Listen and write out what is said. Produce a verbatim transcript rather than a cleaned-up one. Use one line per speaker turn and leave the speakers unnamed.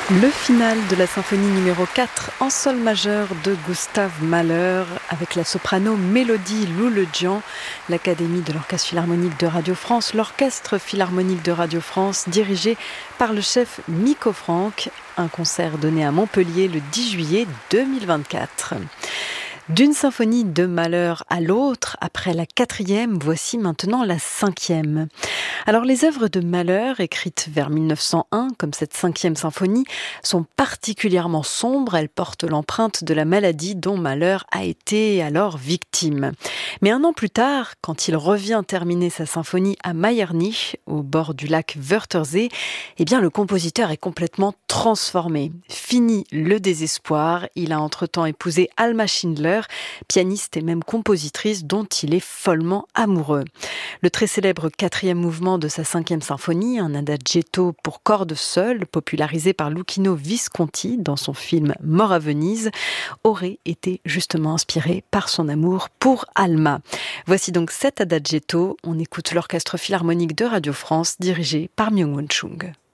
Le final de la symphonie numéro quatre en sol majeur de Gustav Mahler avec la soprano Mélodie Louledjian, l'Académie de l'Orchestre Philharmonique de Radio France, l'Orchestre Philharmonique de Radio France dirigé par le chef Miko Franck, un concert donné à Montpellier le dix juillet deux mille vingt-quatre. D'une symphonie de Mahler à l'autre, après la quatrième, voici maintenant la cinquième. Alors les œuvres de Mahler, écrites vers mille neuf cent un, comme cette cinquième symphonie, sont particulièrement sombres. Elles portent l'empreinte de la maladie dont Mahler a été alors victime. Mais un an plus tard, quand il revient terminer sa symphonie à Meiernich, au bord du lac Wörthersee, eh bien le compositeur est complètement transformé. Fini le désespoir, il a entre-temps épousé Alma Schindler, pianiste et même compositrice dont il est follement amoureux. Le très célèbre quatrième mouvement de sa cinquième symphonie, un adagietto pour cordes seules, popularisé par Luchino Visconti dans son film Mort à Venise, aurait été justement inspiré par son amour pour Alma. Voici donc cet adagietto, on écoute l'Orchestre Philharmonique de Radio France dirigé par Myung-Whun Chung.